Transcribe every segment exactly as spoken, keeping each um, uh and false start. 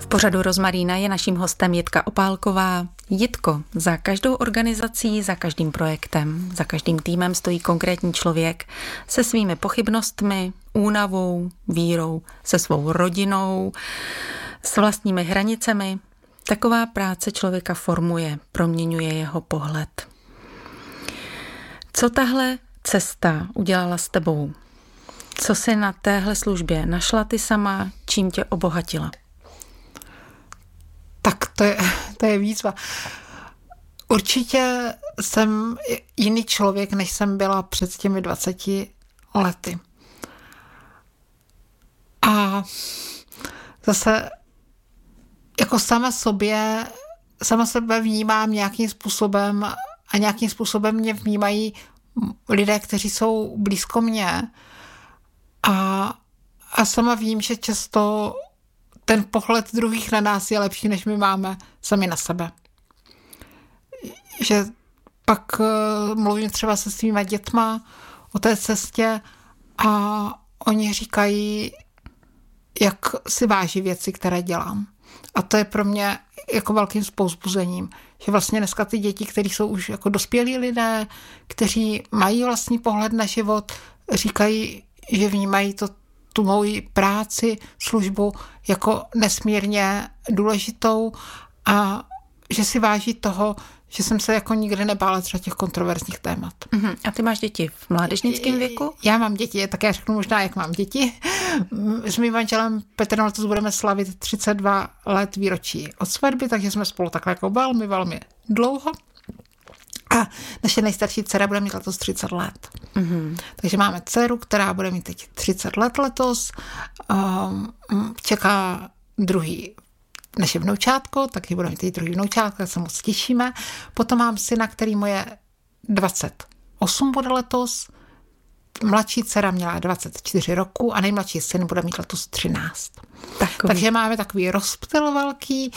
V pořadu Rozmarína je naším hostem Jitka Opálková. Jitko, za každou organizací, za každým projektem, za každým týmem stojí konkrétní člověk se svými pochybnostmi, únavou, vírou, se svou rodinou, s vlastními hranicemi. Taková práce člověka formuje, proměňuje jeho pohled. Co tahle cesta udělala s tebou? Co jsi na téhle službě našla ty sama, čím tě obohatila? Tak to je, to je výzva. Určitě jsem jiný člověk, než jsem byla před těmi dvaceti lety. A zase jako sama sobě, sama sebe vnímám nějakým způsobem a nějakým způsobem mě vnímají lidé, kteří jsou blízko mně. A, a sama vím, že často ten pohled druhých na nás je lepší, než my máme sami na sebe. Že pak uh, mluvím třeba se svýma dětma o té cestě a oni říkají, jak si váží věci, které dělám. A to je pro mě jako velkým povzbuzením, že vlastně dneska ty děti, kteří jsou už jako dospělí lidé, kteří mají vlastní pohled na život, říkají, že vnímají to tu moji práci, službu jako nesmírně důležitou a že si váží toho, že jsem se jako nikdy nebála třeba těch kontroverzních témat. Uh-huh. A ty máš děti v mládežnickém věku? Já mám děti, tak já řeknu možná, jak mám děti. S mým manželem Petrem letos budeme slavit třicet dva let výročí od svatby, takže jsme spolu takhle jako velmi, velmi dlouho. A naše nejstarší dcera bude mít letos třicet let. Mm-hmm. Takže máme dceru, která bude mít teď třicet let letos. Um, čeká druhý naše vnoučátko, taky bude mít teď druhý vnoučátko, tak se moc těšíme. Potom mám syna, který mu je dvacet osm bude letos. Mladší dcera měla dvacet čtyři roku a nejmladší syn bude mít letos třináct. Takový. Takže máme takový rozptyl velký.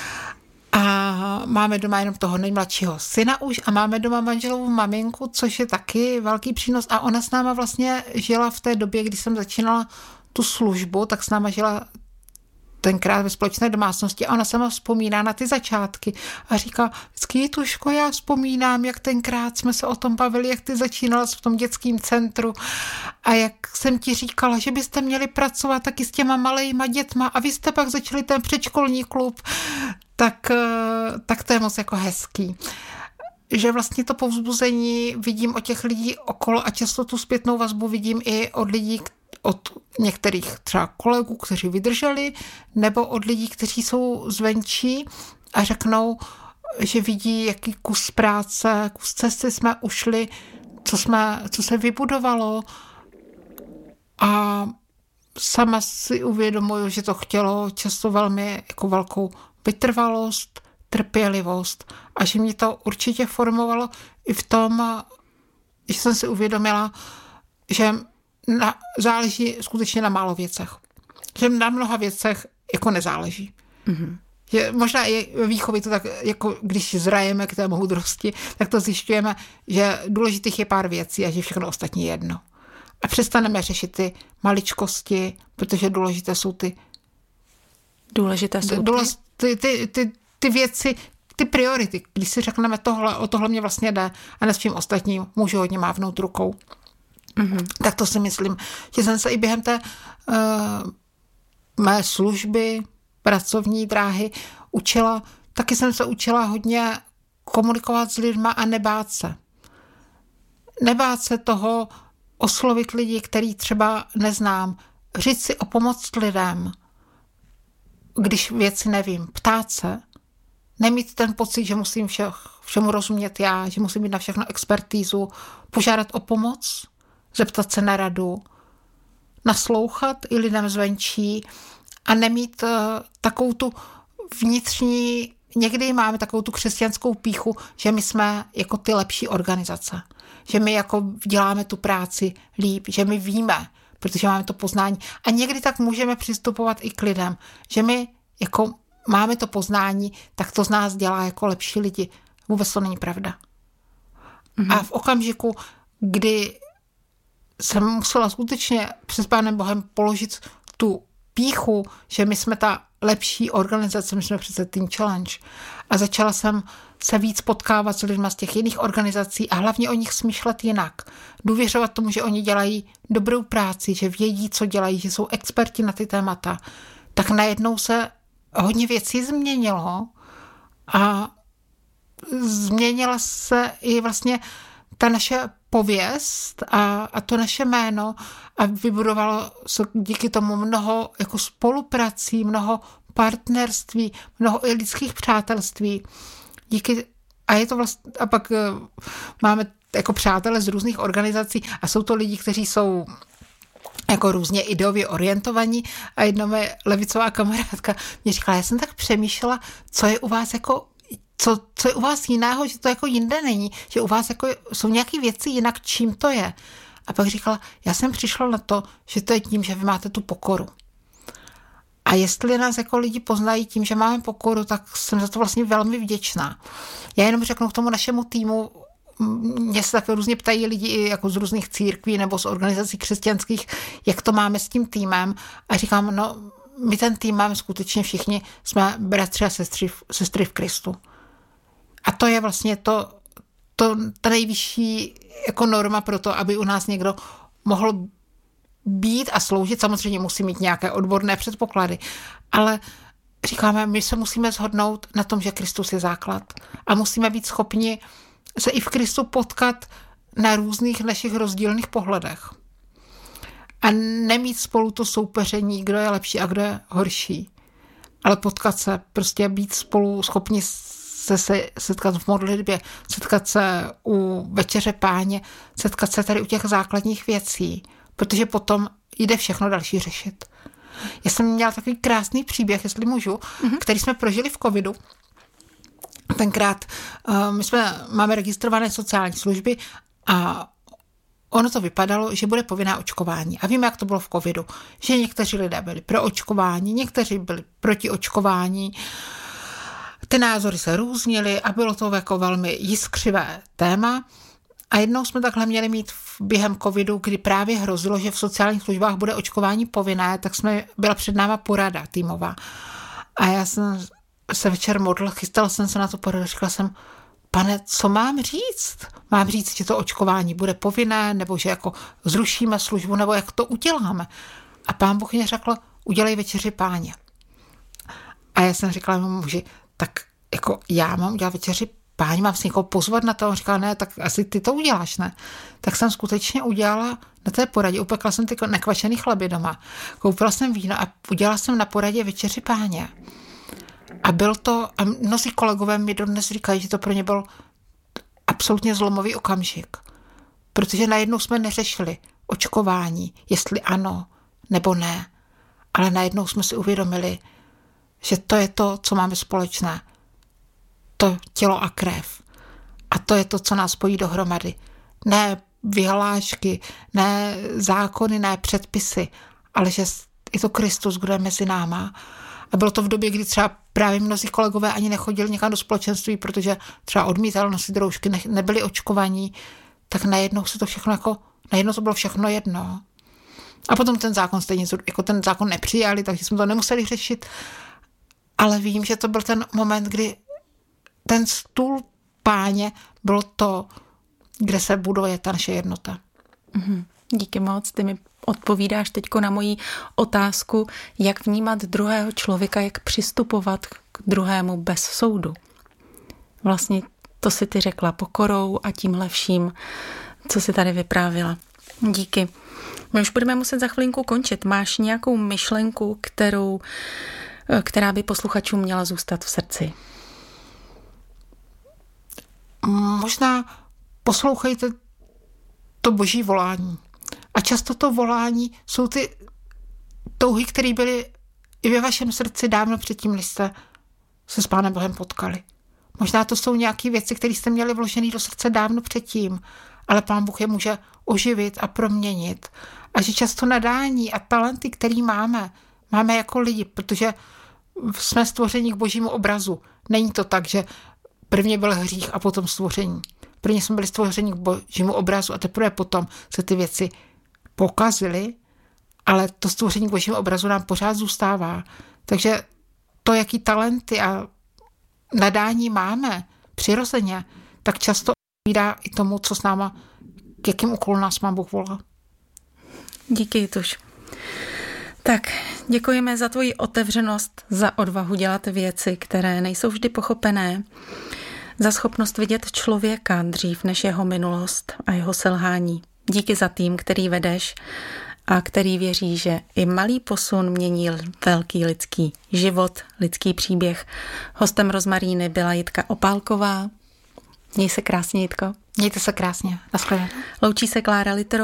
A máme doma jenom toho nejmladšího syna už a máme doma manželovu maminku, což je taky velký přínos. A ona s náma vlastně žila v té době, kdy jsem začínala tu službu, tak s náma žila tenkrát ve společné domácnosti a ona sama vzpomíná na ty začátky a říká, vždycky Jituško, já vzpomínám, jak tenkrát jsme se o tom bavili, jak ty začínala v tom dětském centru a jak jsem ti říkala, že byste měli pracovat taky s těma malejma dětma a vy jste pak začali ten předškolní klub, tak, tak to je moc jako hezký. Že vlastně to povzbuzení vidím od těch lidí okolo a často tu zpětnou vazbu vidím i od lidí, od některých třeba kolegů, kteří vydrželi, nebo od lidí, kteří jsou zvenčí a řeknou, že vidí, jaký kus práce, kus cesty jsme ušli, co, jsme, co se vybudovalo a sama si uvědomuju, že to chtělo často velmi jako velkou vytrvalost, trpělivost a že mě to určitě formovalo i v tom, že jsem si uvědomila, že na, záleží skutečně na málo věcech. Že na mnoha věcech jako nezáleží. Mm-hmm. Že možná i ve výchově to tak, jako když zrajeme k té moudrosti, tak to zjišťujeme, že důležitých je pár věcí a že všechno ostatní je jedno. A přestaneme řešit ty maličkosti, protože důležité jsou ty důležité jsou důležité, ty, ty, ty, ty věci, ty priority. Když si řekneme tohle, o tohle mě vlastně jde a ne s tím ostatním můžu hodně mávnout rukou. Mm-hmm. Tak to si myslím, že jsem se i během té uh, mé služby, pracovní dráhy učila, taky jsem se učila hodně komunikovat s lidma a nebát se. Nebát se toho oslovit lidi, který třeba neznám, říct si o pomoc lidem, když věci nevím, ptát se, nemít ten pocit, že musím všech, všemu rozumět já, že musím mít na všechno expertízu, požádat o pomoc, zeptat se na radu, naslouchat i lidem zvenčí a nemít uh, takovou tu vnitřní, někdy máme takovou tu křesťanskou pýchu, že my jsme jako ty lepší organizace, že my jako děláme tu práci líp, že my víme, protože máme to poznání a někdy tak můžeme přistupovat i k lidem, že my jako máme to poznání, tak to z nás dělá jako lepší lidi. Vůbec to není pravda. Mm-hmm. A v okamžiku, kdy jsem musela skutečně před Pánem Bohem položit tu pýchu, že my jsme ta lepší organizace, my jsme přece Teen Challenge. A začala jsem se víc potkávat s lidmi z těch jiných organizací a hlavně o nich smýšlet jinak. Důvěřovat tomu, že oni dělají dobrou práci, že vědí, co dělají, že jsou experti na ty témata. Tak najednou se hodně věcí změnilo a změnila se i vlastně ta naše pověst a, a to naše jméno a vybudovalo se díky tomu mnoho jako spoluprací, mnoho partnerství, mnoho i lidských přátelství. Díky, a je to vlastně, a pak uh, máme jako přátele z různých organizací a jsou to lidi, kteří jsou jako různě ideově orientovaní a jedna moje levicová kamarádka mě říkala, já jsem tak přemýšlela, co je u vás jako Co, co je u vás jiného, že to jako jinde není, že u vás jako jsou nějaké věci jinak, čím to je. A pak říkala, já jsem přišla na to, že to je tím, že vy máte tu pokoru. A jestli nás jako lidi poznají tím, že máme pokoru, tak jsem za to vlastně velmi vděčná. Já jenom řeknu k tomu našemu týmu, mě se také různě ptají lidi i jako z různých církví nebo z organizací křesťanských, jak to máme s tím týmem. A říkám, no my ten tým máme skutečně všichni, jsme bratři a sestry, sestry v Kristu. A to je vlastně to, to ta nejvyšší jako norma pro to, aby u nás někdo mohl být a sloužit. Samozřejmě musí mít nějaké odborné předpoklady, ale říkáme, my se musíme shodnout na tom, že Kristus je základ a musíme být schopni se i v Kristu potkat na různých našich rozdílných pohledech. A nemít spolu to soupeření, kdo je lepší a kdo je horší, ale potkat se, prostě být spolu schopni se, se setkat v modlitbě, setkat se u večeře Páně, setkat se tady u těch základních věcí, protože potom jde všechno další řešit. Já jsem měla takový krásný příběh, jestli můžu, mm-hmm. který jsme prožili v covidu. Tenkrát uh, my jsme, máme registrované sociální služby a ono to vypadalo, že bude povinné očkování. A víme, jak to bylo v covidu, že někteří lidé byli pro očkování, někteří byli proti očkování. Ty názory se různily a bylo to jako velmi jiskřivé téma. A jednou jsme takhle měli mít během covidu, kdy právě hrozilo, že v sociálních službách bude očkování povinné, tak jsme, byla před náma porada týmová. A já jsem se večer modlil, chystala jsem se na to poradu, říkala jsem, pane, co mám říct? Mám říct, že to očkování bude povinné, nebo že jako zrušíme službu, nebo jak to uděláme? A pán Bůh mě řekl, udělej večeři Páně. A já jsem říkala mému muži, tak jako já mám udělat večeři Páně, mám si někoho pozvat na to? On říkal, ne, tak asi ty to uděláš, ne? Tak jsem skutečně udělala na té poradě, upekla jsem ty nekvašený chleby doma, koupila jsem víno a udělala jsem na poradě večeři Páně. A byl to, a mnozí kolegové mi dodnes říkají, že to pro ně byl absolutně zlomový okamžik. Protože najednou jsme neřešili očkování, jestli ano nebo ne. Ale najednou jsme si uvědomili, že to je to, co máme společné. To tělo a krev. A to je to, co nás spojí dohromady. Ne vyhlášky, ne zákony, ne předpisy, ale že je to Kristus, kdo je mezi náma. A bylo to v době, kdy třeba právě mnozí kolegové ani nechodili někam do společenství, protože třeba odmítali nosit roušky, ne, nebyli očkovaní, tak najednou se to všechno jako, najednou to bylo všechno jedno. A potom ten zákon stejně, jako ten zákon nepřijali, takže jsme to nemuseli řešit. Ale vím, že to byl ten moment, kdy ten stůl Páně bylo to, kde se buduje ta naše jednota. Mm-hmm. Díky moc, ty mi odpovídáš teďko na moji otázku, jak vnímat druhého člověka, jak přistupovat k druhému bez soudu. Vlastně to si ty řekla pokorou a tímhle vším, co si tady vyprávila. Díky. My už budeme muset za chvilinku končit. Máš nějakou myšlenku, kterou, která by posluchačům měla zůstat v srdci? Možná poslouchejte to boží volání. A často to volání jsou ty touhy, které byly i ve vašem srdci dávno předtím, než jste se s Pánem Bohem potkali. Možná to jsou nějaké věci, které jste měli vložené do srdce dávno předtím, ale Pán Bůh je může oživit a proměnit. A že často nadání a talenty, které máme, máme jako lidi, protože jsme stvoření k božímu obrazu. Není to tak, že prvně byl hřích a potom stvoření. Prvně jsme byli stvoření k božímu obrazu a teprve potom se ty věci pokazily ale to stvoření k božímu obrazu nám pořád zůstává. Takže to, jaký talenty a nadání máme přirozeně, tak často odpovídá i tomu, co s náma, k jakým úkolům nás má Bůh volal. Díky, Jituš. Tak, děkujeme za tvoji otevřenost, za odvahu dělat věci, které nejsou vždy pochopené, za schopnost vidět člověka dřív než jeho minulost a jeho selhání. Díky za tým, který vedeš a který věří, že i malý posun mění velký lidský život, lidský příběh. Hostem Rozmaríny byla Jitka Opálková. Měj se krásně, Jitko. Mějte se krásně. Naschledanou. Loučí se Klára Litterová.